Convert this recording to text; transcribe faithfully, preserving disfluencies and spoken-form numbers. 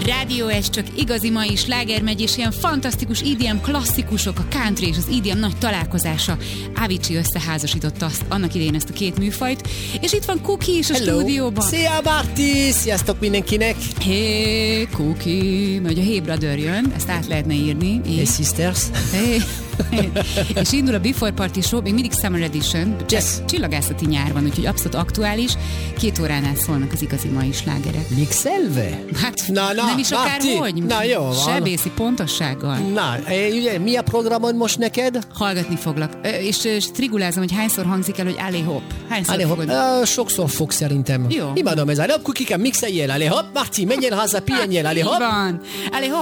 Rádió egy csak igazi mai sláger megy, és ilyen fantasztikus í dé em klasszikusok, a country és az í dé em nagy találkozása. Avicii összeházasította azt, annak idején ezt a két műfajt, és itt van Cookie is a Hello. stúdióban. Szia, Bárti! Sziasztok mindenkinek! Hey, Cookie! Vagy a Hey Brother jön, ezt át lehetne írni. Hey, sisters! Hey. És indul a Before Party Show, még mindig Summer Edition, yes. Csillagászati nyár van, úgyhogy abszolút aktuális. Két óránál szólnak az igazi mai slágerek. Mixelve? Hát na, na, nem is akárhogy. Na jó van. Sebészi pontossággal. Na, ugye, mi a programod most neked? Hallgatni foglak. És strigulázom, hogy hányszor hangzik el, hogy allé hopp. Hányszor allé fogod? Uh, sokszor fog szerintem. Jó. Imádom ez. Allé hopp, kukikám, mixeljél, allé hopp, Marci, menjél haza, pihenjél, allé hopp. Van. Allé hopp.